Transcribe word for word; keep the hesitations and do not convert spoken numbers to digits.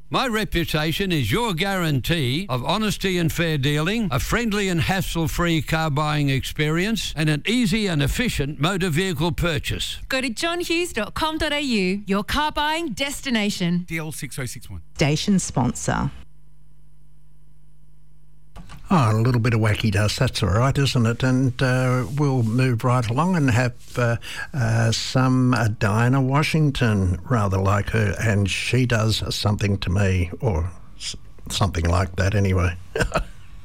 My reputation is your guarantee of honesty and fair dealing, a friendly and hassle-free car buying experience, and an easy and efficient motor vehicle purchase. Go to john hughes dot com dot a u, your car buying destination. D L six oh six one. Station sponsor. Oh, a little bit of wacky dust, that's all right, isn't it? And uh, we'll move right along and have uh, uh, some uh, Diana Washington, rather like her, and she does something to me, or s- something like that anyway.